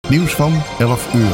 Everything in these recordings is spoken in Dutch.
Nieuws van 11 uur.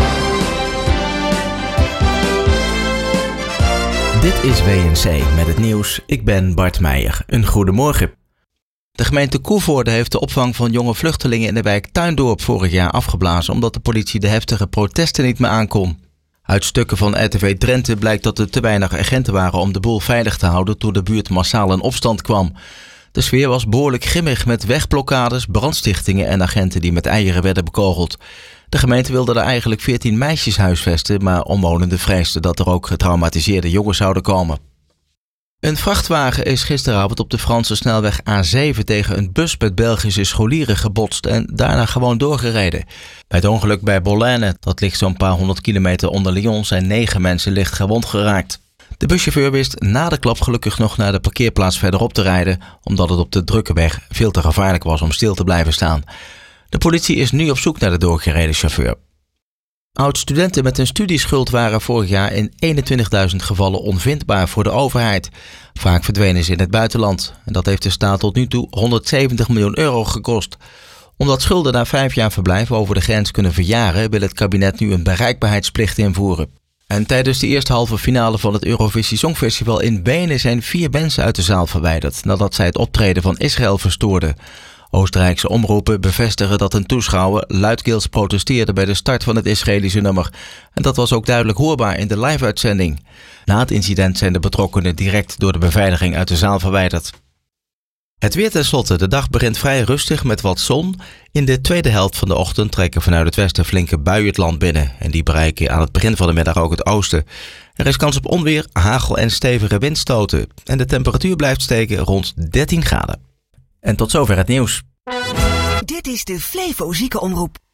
Dit is WNC met het nieuws. Ik ben Bart Meijer. Een goedemorgen. De gemeente Koevoorde heeft de opvang van jonge vluchtelingen in de wijk Tuindorp vorig jaar afgeblazen omdat de politie de heftige protesten niet meer aankon. Uit stukken van RTV Drenthe blijkt dat er te weinig agenten waren om de boel veilig te houden toen de buurt massaal in opstand kwam. De sfeer was behoorlijk grimmig met wegblokkades, brandstichtingen en agenten die met eieren werden bekogeld. De gemeente wilde er eigenlijk 14 meisjes huisvesten, maar omwonenden vreesden dat er ook getraumatiseerde jongens zouden komen. Een vrachtwagen is gisteravond op de Franse snelweg A7 tegen een bus met Belgische scholieren gebotst en daarna gewoon doorgereden. Bij het ongeluk bij Bollène, dat ligt zo'n paar 100 kilometer onder Lyon, zijn 9 mensen licht gewond geraakt. De buschauffeur wist na de klap gelukkig nog naar de parkeerplaats verderop te rijden, omdat het op de drukke weg veel te gevaarlijk was om stil te blijven staan. De politie is nu op zoek naar de doorgereden chauffeur. Oud-studenten met een studieschuld waren vorig jaar in 21.000 gevallen onvindbaar voor de overheid. Vaak verdwenen ze in het buitenland. En dat heeft de staat tot nu toe 170 miljoen euro gekost. Omdat schulden na 5 jaar verblijf over de grens kunnen verjaren, wil het kabinet nu een bereikbaarheidsplicht invoeren. En tijdens de eerste halve finale van het Eurovisie Songfestival in Wenen zijn 4 mensen uit de zaal verwijderd nadat zij het optreden van Israël verstoorden. Oostenrijkse omroepen bevestigen dat een toeschouwer luidkeels protesteerde bij de start van het Israëlische nummer. En dat was ook duidelijk hoorbaar in de live-uitzending. Na het incident zijn de betrokkenen direct door de beveiliging uit de zaal verwijderd. Het weer tenslotte. De dag begint vrij rustig met wat zon. In de tweede helft van de ochtend trekken vanuit het westen flinke buien het land binnen. En die bereiken aan het begin van de middag ook het oosten. Er is kans op onweer, hagel en stevige windstoten. En de temperatuur blijft steken rond 13 graden. En tot zover het nieuws. Dit is de Flevo Ziekenomroep.